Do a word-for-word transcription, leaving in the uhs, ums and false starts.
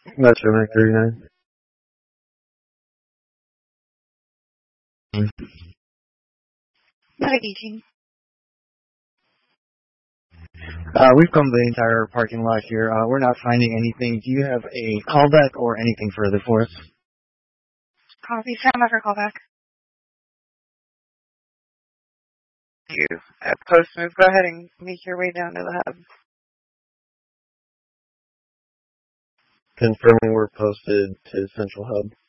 Metro nine thirty-nine. Navigating. Uh, we've come the entire parking lot here. Uh, we're not finding anything. Do you have a callback or anything further for us? Copy. Stand by for callback. You. At Post Move, go ahead and make your way down to the hub. Confirming we're posted to Central Hub.